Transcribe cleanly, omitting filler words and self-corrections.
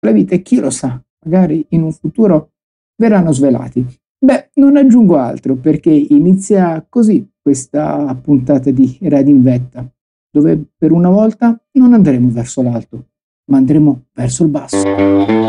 la vita e chi lo sa, magari in un futuro verranno svelati. Beh, non aggiungo altro perché inizia così questa puntata di Radio in Vetta, dove per una volta non andremo verso l'alto, ma andremo verso il basso.